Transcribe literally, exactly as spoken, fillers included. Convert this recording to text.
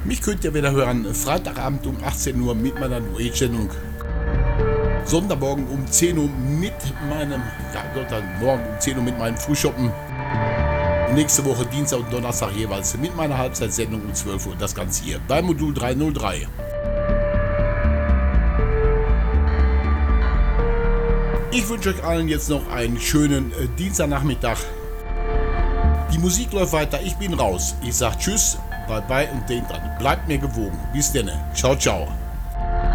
Mich könnt ihr wieder hören, Freitagabend um achtzehn Uhr mit meiner New Age Sendung. Sonntagmorgen um zehn Uhr mit meinem, ja, Sonntagmorgen um zehn Uhr mit meinem Frühschoppen. Und nächste Woche Dienstag und Donnerstag jeweils mit meiner Halbzeitsendung um zwölf Uhr. Das Ganze hier bei Modul dreihundertdrei. Ich wünsche euch allen jetzt noch einen schönen äh, Dienstagnachmittag. Die Musik läuft weiter, ich bin raus. Ich sag Tschüss, bye bye und denkt dran, bleibt mir gewogen. Bis denne. Ciao, ciao.